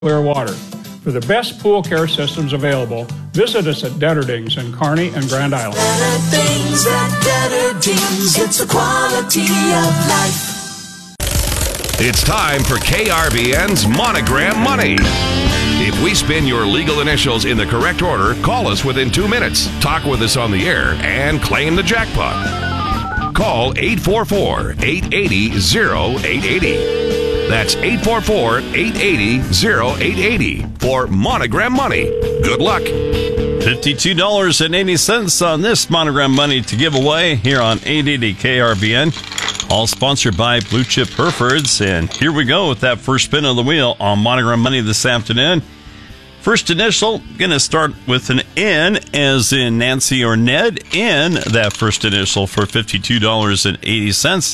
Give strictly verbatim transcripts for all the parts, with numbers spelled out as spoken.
clear water. For the best pool care systems available, visit us at Detterdings in Kearney and Grand Island. Detterdings at Detterdings, it's the quality of life. It's time for K R V N's Monogram Money. If we spin your legal initials in the correct order, call us within two minutes, talk with us on the air, and claim the jackpot. Call eight four four, eight eight zero, zero eight eight zero. That's eight four four, eight eight zero, zero eight eight zero for Monogram Money. Good luck. fifty-two dollars and eighty cents on this Monogram Money to give away here on eight eighty K R V N. All sponsored by Blue Chip Herefords. And here we go with that first spin of the wheel on Monogram Money this afternoon. First initial, going to start with an N as in Nancy or Ned. N, that first initial for fifty-two dollars and eighty cents.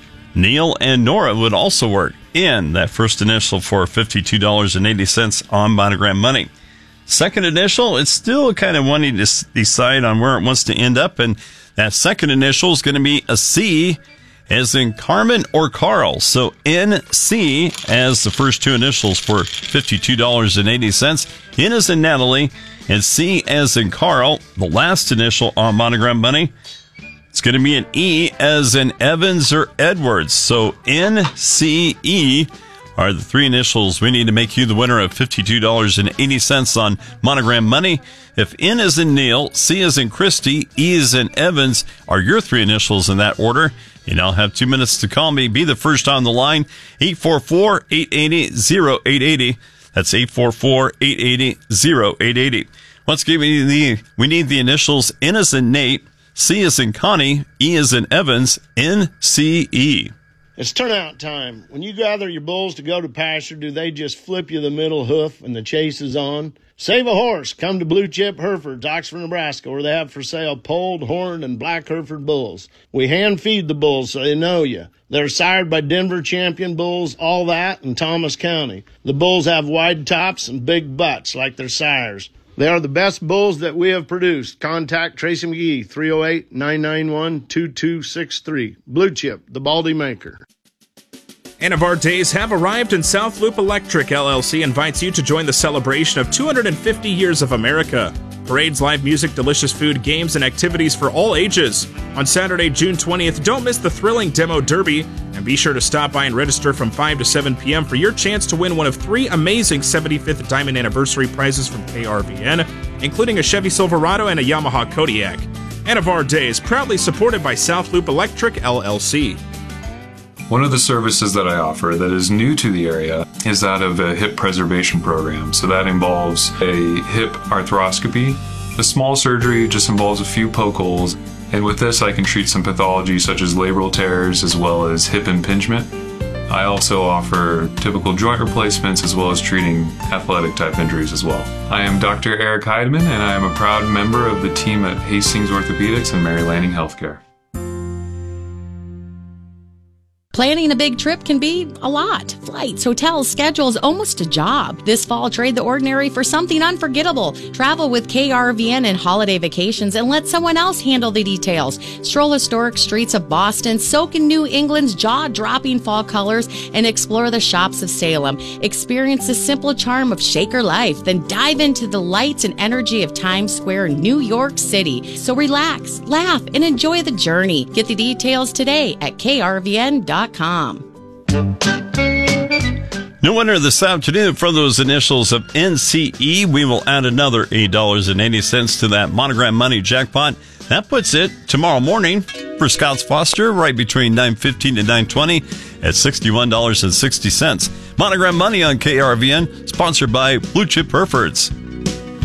Neil and Nora would also work. N, that first initial for fifty-two dollars and eighty cents on Monogram Money. Second initial, it's still kind of wanting to decide on where it wants to end up. And that second initial is going to be a C as in Carmen or Carl. So N C as the first two initials for fifty-two dollars and eighty cents. N as in Natalie and C as in Carl, the last initial on Monogram Money. It's going to be an E as in Evans or Edwards. So N C E are the three initials we need to make you the winner of fifty-two dollars and eighty cents on Monogram Money. If N is in Neil, C is in Christy, E is in Evans are your three initials in that order. You now have two minutes to call me. Be the first on the line. eight four four, eight eight zero, zero eight eight zero. That's eight four four, eight eight zero, zero eight eight zero. Once again, we need the, we need the initials. N is in Nate, C is in Connie, E is in Evans, N C E. It's turnout time. When you gather your bulls to go to pasture, do they just flip you the middle hoof and the chase is on? Save a horse. Come to Blue Chip Herefords, Oxford, Nebraska, where they have for sale polled, horned, and black Hereford bulls. We hand feed the bulls so they know you. They're sired by Denver champion bulls, all that, in Thomas County. The bulls have wide tops and big butts like their sires. They are the best bulls that we have produced. Contact Tracy McGee, three oh eight, nine nine one, two two six three. Blue Chip, the Baldy Maker. Anavar Days have arrived, and South Loop Electric L L C invites you to join the celebration of two hundred fifty years of America. Parades, live music, delicious food, games, and activities for all ages. On Saturday, June twentieth, don't miss the thrilling Demo Derby, and be sure to stop by and register from five to seven p.m. for your chance to win one of three amazing seventy-fifth Diamond Anniversary prizes from K R V N, including a Chevy Silverado and a Yamaha Kodiak. Anavar Days, proudly supported by South Loop Electric L L C. One of the services that I offer that is new to the area is that of a hip preservation program. So that involves a hip arthroscopy. The small surgery just involves a few poke holes. And with this, I can treat some pathology such as labral tears as well as hip impingement. I also offer typical joint replacements as well as treating athletic type injuries as well. I am Doctor Eric Heidemann, and I am a proud member of the team at Hastings Orthopedics and Mary Lanning Healthcare. Planning a big trip can be a lot. Flights, hotels, schedules, almost a job. This fall, trade the ordinary for something unforgettable. Travel with K R V N and holiday vacations and let someone else handle the details. Stroll historic streets of Boston, soak in New England's jaw-dropping fall colors, and explore the shops of Salem. Experience the simple charm of Shaker life, then dive into the lights and energy of Times Square, New York City. So relax, laugh, and enjoy the journey. Get the details today at K R V N dot com. No winner this afternoon for those initials of N C E. We will add another eight dollars and eighty cents to that Monogram Money jackpot. That puts it tomorrow morning for Scouts Foster right between nine fifteen and nine twenty at sixty-one dollars and sixty cents. Monogram Money on K R V N, sponsored by Blue Chip Herefords.